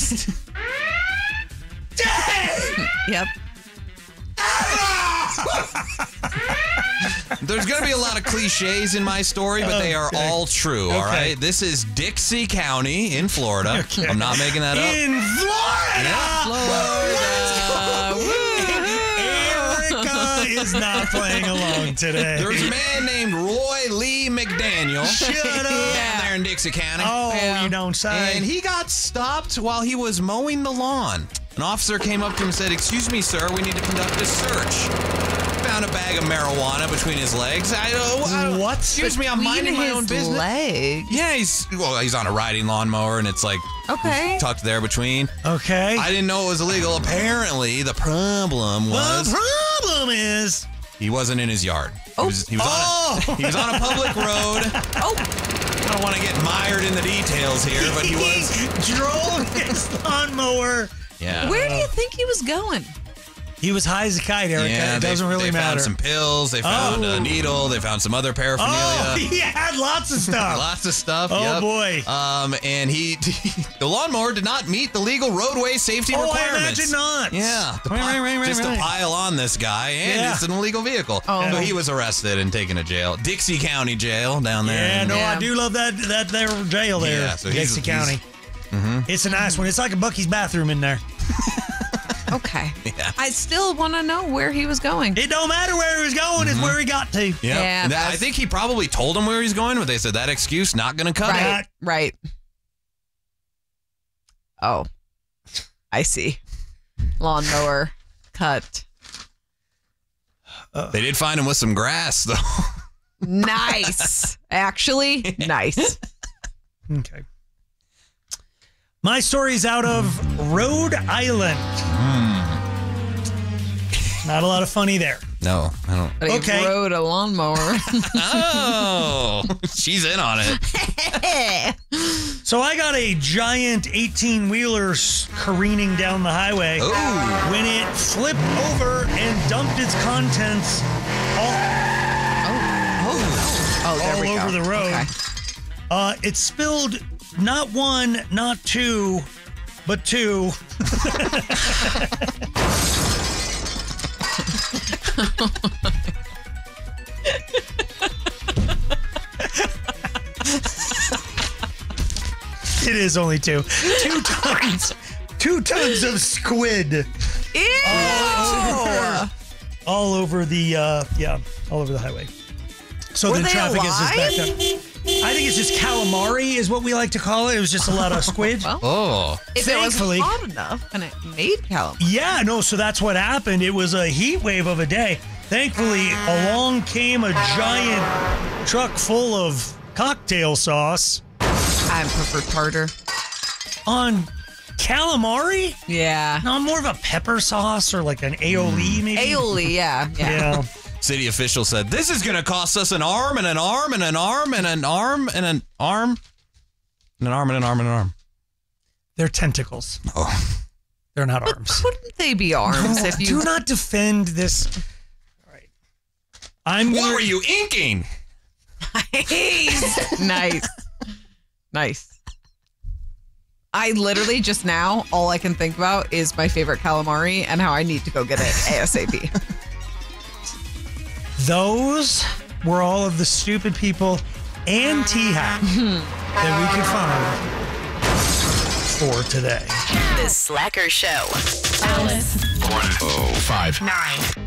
Yep. There's going to be a lot of cliches in my story, but they are all true, all right? This is Dixie County in Florida. Okay. I'm not making that up. In Florida! Erica is not playing along today. There's a man named Roy Lee McDaniel. Shut up. Down there in Dixie County. Oh, you don't say. And he got stopped while he was mowing the lawn. An officer came up to him and said, "Excuse me, sir, we need to conduct a search." Found a bag of marijuana between his legs. What? Excuse me, I'm minding my own business. Legs. Yeah, he's on a riding lawnmower, and it's like tucked there between. Okay. I didn't know it was illegal. Apparently, the problem was The problem is he wasn't in his yard. He was on a public road. I don't want to get mired in the details here, but he was. drove his lawnmower. Yeah. Where do you think he was going? He was high as a kite, Erica. Yeah, it doesn't really they matter. Found some pills. They found a needle. They found some other paraphernalia. Oh, he had lots of stuff. Lots of stuff. Oh, yep. boy. And the lawnmower did not meet the legal roadway safety requirements. I imagine not. Yeah. Right. To pile on this guy, and it's an illegal vehicle. Oh. So he was arrested and taken to jail. Dixie County Jail down there. Yeah, no, I do love that their jail there. Yeah, so Dixie County. It's a nice one. It's like a Buc-ee's bathroom in there. Okay. Yeah. I still want to know where he was going. It don't matter where he was going, it's where he got to. Yep. Yeah, I think he probably told him where he's going, but they said that excuse not going to cut it. Right. Oh, I see. Lawnmower cut. They did find him with some grass, though. Nice. Actually, nice. Okay. My story's out of Rhode Island. Not a lot of funny there. No, I don't. But he rode a lawnmower. Oh, she's in on it. So I got a giant 18-wheeler careening down the highway when it flipped over and dumped its contents all over the road. Okay. It spilled not one, not two, but two. It is only two. 2 tons. 2 tons of squid. Ew. All over the highway. So Were the they traffic is just backed alive? up. I think it's just calamari is what we like to call it. It was just a lot of squid. Oh. If it was Thankfully- hot enough and it made calamari. Yeah, no, so that's what happened. It was a heat wave of a day. Thankfully, along came a giant truck full of cocktail sauce. I prefer tartar. On calamari? Yeah. No, more of a pepper sauce or like an aioli maybe. Aioli, yeah. Yeah. City official said, "This is going to cost us an arm and an arm and an arm and an arm and an arm and an arm and an arm and an arm." They're tentacles. Oh. They're not But arms. couldn't they be arms if you... Do not defend this. All right. What were you inking? Nice. Nice. I literally just now, all I can think about is my favorite calamari and how I need to go get it ASAP. Those were all of the stupid people and T-Hack that we could find for today. The Slacker Show. Alice. 105.9.